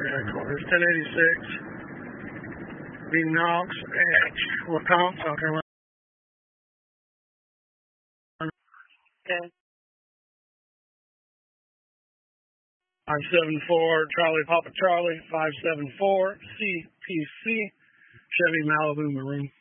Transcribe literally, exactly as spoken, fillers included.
headquarters, ten eighty-six, B Knox at Watonk, South Carolina. Okay. five seven four, Charlie Papa Charlie, five seven four, C P C, Chevy Malibu Maroon.